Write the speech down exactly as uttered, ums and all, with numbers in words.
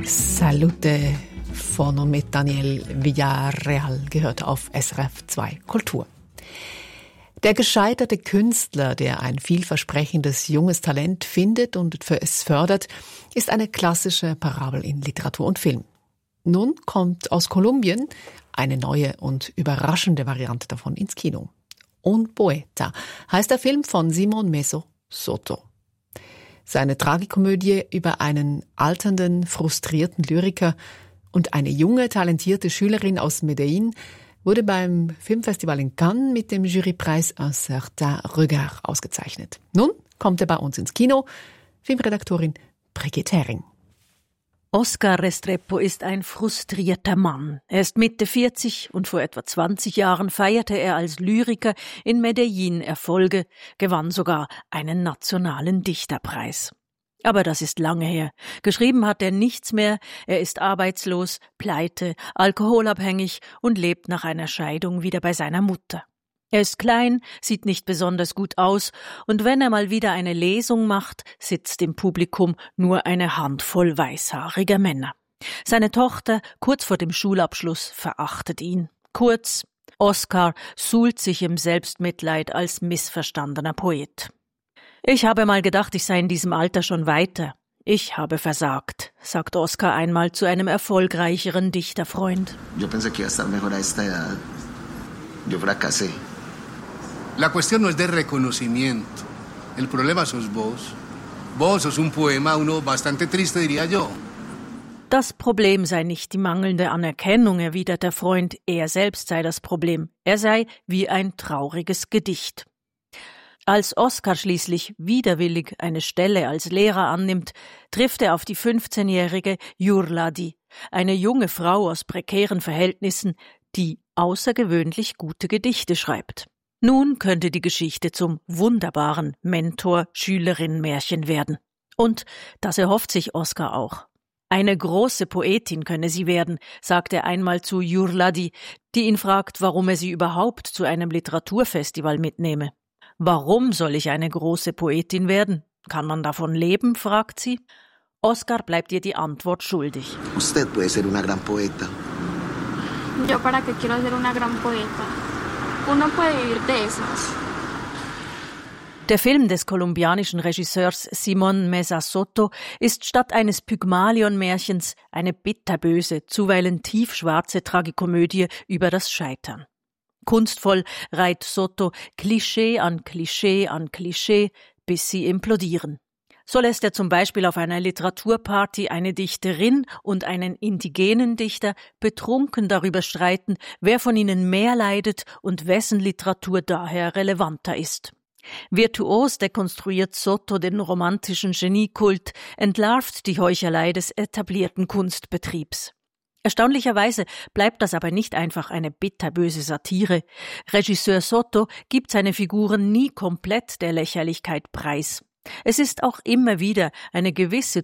Salute von mit Daniel Villarreal gehört auf S R F zwei Kultur. Der gescheiterte Künstler, der ein vielversprechendes junges Talent findet und es fördert, ist eine klassische Parabel in Literatur und Film. Nun kommt aus Kolumbien eine neue und überraschende Variante davon ins Kino. Un Poeta heißt der Film von Simon Meso Soto. Seine Tragikomödie über einen alternden, frustrierten Lyriker und eine junge, talentierte Schülerin aus Medellin wurde beim Filmfestival in Cannes mit dem Jurypreis Un certain regard ausgezeichnet. Nun kommt er bei uns ins Kino. Filmredaktorin Brigitte Hering. Oscar Restrepo ist ein frustrierter Mann. Er ist Mitte vierzig und vor etwa zwanzig Jahren feierte er als Lyriker in Medellin Erfolge, gewann sogar einen nationalen Dichterpreis. Aber das ist lange her. Geschrieben hat er nichts mehr, er ist arbeitslos, pleite, alkoholabhängig und lebt nach einer Scheidung wieder bei seiner Mutter. Er ist klein, sieht nicht besonders gut aus und wenn er mal wieder eine Lesung macht, sitzt im Publikum nur eine Handvoll weißhaariger Männer. Seine Tochter, kurz vor dem Schulabschluss, verachtet ihn. Kurz, Oscar suhlt sich im Selbstmitleid als missverstandener Poet. Ich habe mal gedacht, ich sei in diesem Alter schon weiter. Ich habe versagt, sagt Oscar einmal zu einem erfolgreicheren Dichterfreund. Yo pensé que iba a estar mejor a esta edad. Yo fracasé. La cuestión no es de reconocimiento. El problema sos vos. Vos sos un poema, uno bastante triste, diría yo. Das Problem sei nicht die mangelnde Anerkennung, erwidert der Freund. Er selbst sei das Problem. Er sei wie ein trauriges Gedicht. Als Oscar schließlich widerwillig eine Stelle als Lehrer annimmt, trifft er auf die fünfzehnjährige Yurladi, eine junge Frau aus prekären Verhältnissen, die außergewöhnlich gute Gedichte schreibt. Nun könnte die Geschichte zum wunderbaren Mentor-Schülerin-Märchen werden. Und das erhofft sich Oscar auch. Eine große Poetin könne sie werden, sagt er einmal zu Yurladi, die ihn fragt, warum er sie überhaupt zu einem Literaturfestival mitnehme. Warum soll ich eine große Poetin werden? Kann man davon leben, fragt sie. Oscar bleibt ihr die Antwort schuldig. Usted puede ser una gran poeta. Yo para qué quiero ser una gran poeta. Uno puede vivir de esas. Der Film des kolumbianischen Regisseurs Simon Mesa Soto ist statt eines Pygmalion-Märchens eine bitterböse, zuweilen tiefschwarze Tragikomödie über das Scheitern. Kunstvoll reiht Soto Klischee an Klischee an Klischee, bis sie implodieren. So lässt er zum Beispiel auf einer Literaturparty eine Dichterin und einen indigenen Dichter betrunken darüber streiten, wer von ihnen mehr leidet und wessen Literatur daher relevanter ist. Virtuos dekonstruiert Soto den romantischen Geniekult, entlarvt die Heuchelei des etablierten Kunstbetriebs. Erstaunlicherweise bleibt das aber nicht einfach eine bitterböse Satire. Regisseur Soto gibt seine Figuren nie komplett der Lächerlichkeit preis. Es ist auch immer wieder eine gewisse